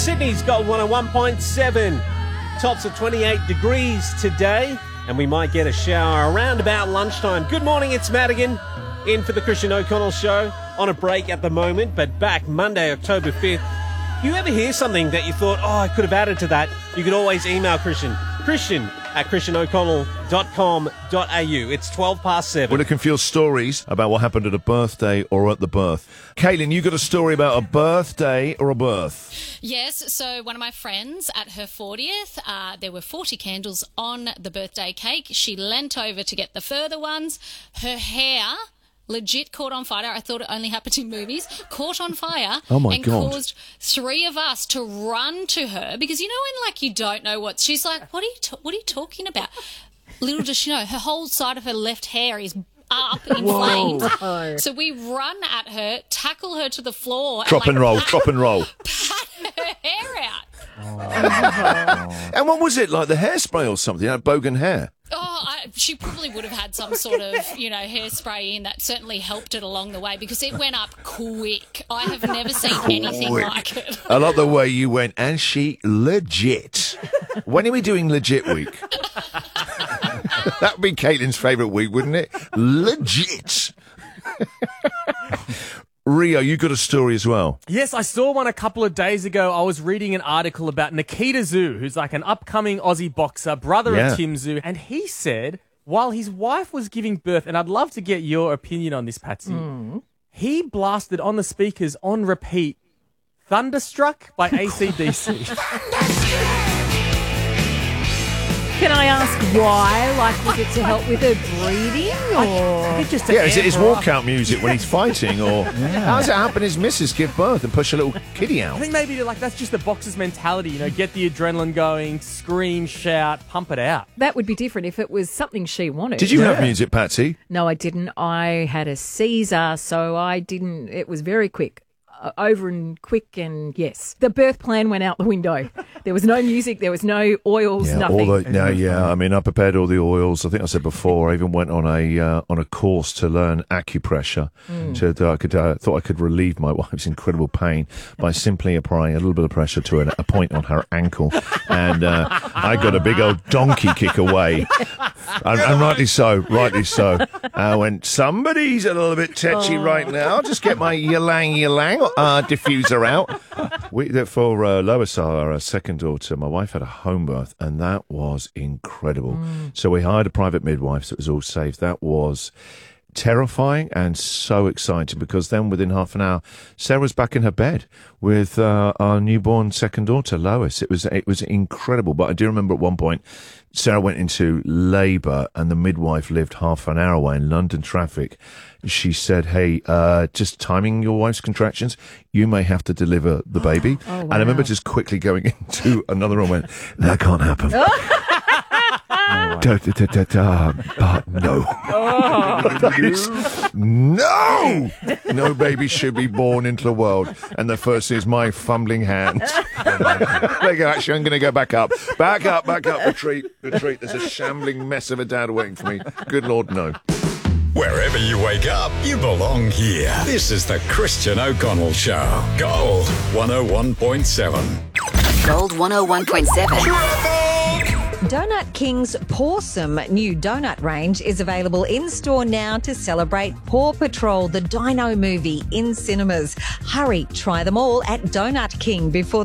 Sydney's Gold 101.7. Tops at 28 degrees today, and we might get a shower around about lunchtime. Good morning, it's Madigan, in for the Christian O'Connell Show. On a break at the moment, but back Monday, October 5th. You ever hear something that you thought, I could have added to that? You can always email Christian at christianoconnell.com.au. It's 12 past 7. We're looking for your stories about what happened at a birthday or at the birth. Caitlin, you got a story about a birthday or a birth? Yes, so one of my friends at her 40th, there were 40 candles on the birthday cake. She leant over to get the further ones. Her hair legit caught on fire. I thought it only happened in movies. Caught on fire. Oh my and God. Caused three of us to run to her because you know when you don't know what she's like. What are you talking about? Little does she know, her whole side of her left hair is up in flames. So we run at her, tackle her to the floor, Drop and roll. pat her hair out. And what was it, like the hairspray or something? Bogan hair? She probably would have had some sort of, hairspray in that certainly helped it along the way because it went up quick. I have never seen anything like it. I like the way you went, and she legit. When are we doing legit week? That would be Caitlin's favourite week, wouldn't it? Legit. Rio, you got a story as well. Yes, I saw one a couple of days ago. I was reading an article about Nikita Tszyu, who's like an upcoming Aussie boxer, brother of Tim Tszyu, and he said while his wife was giving birth, and I'd love to get your opinion on this, Patsy, he blasted on the speakers on repeat, Thunderstruck by AC/DC. Can I ask why? Like, was it to help with her breathing, or Is it his walkout music when he's fighting, or how does it happen? His missus give birth and push a little kiddie out? I think maybe that's just the boxer's mentality. Get the adrenaline going, scream, shout, pump it out. That would be different if it was something she wanted. Did you have music, Patsy? No, I didn't. I had a Caesar, so I didn't. It was very quick. Over and quick, and yes. The birth plan went out the window. There was no music, there was no oils, nothing. I prepared all the oils. I think I said before, I even went on a course to learn acupressure. Thought I could relieve my wife's incredible pain by simply applying a little bit of pressure to a point on her ankle. And I got a big old donkey kick away. And rightly so. I went, somebody's a little bit tetchy right now. Just get my ylang diffuser out. For Lois, our second daughter, my wife had a home birth, and that was incredible. So we hired a private midwife, so it was all safe. That was terrifying and so exciting because then within half an hour, Sarah was back in her bed with our newborn second daughter, Lois. It was incredible. But I do remember at one point, Sarah went into labour and the midwife lived half an hour away in London traffic. She said, hey, just timing your wife's contractions, you may have to deliver the baby. Oh, wow. And I remember just quickly going into another room and went, that can't happen. No! No baby should be born into the world. And the first is my fumbling hands. Actually, I'm going to go back up. Back up. Retreat. There's a shambling mess of a dad waiting for me. Good Lord, no. Wherever you wake up, you belong here. This is the Christian O'Connell Show. Gold 101.7. Gold 101.7. Donut King's Pawsome new donut range is available in-store now to celebrate Paw Patrol, the Dino movie, in cinemas. Hurry, try them all at Donut King before